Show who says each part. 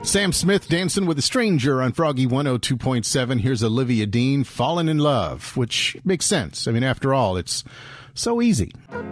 Speaker 1: Sam Smith dancing with a stranger on Froggy 102.7. Here's Olivia Dean, Fallen in Love, which makes sense. I mean, after all, it's so easy.